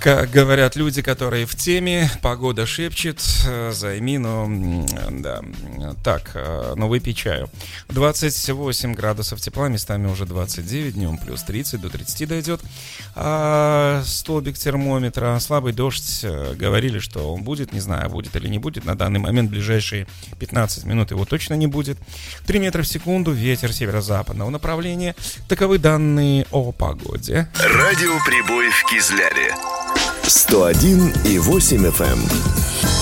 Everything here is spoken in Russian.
Как говорят люди, которые в теме, погода шепчет, займи, да. Так, выпей чаю. 28 градусов тепла, местами уже 29, днем плюс 30, до 30 дойдет. Столбик термометра, слабый дождь, говорили, что он будет, не знаю, будет или не будет. На данный момент, ближайшие 15 минут его точно не будет. 3 метра в секунду, ветер северо-западного направления. Таковы данные о погоде. Радиоприбой в Кизляре. 101,8 FM.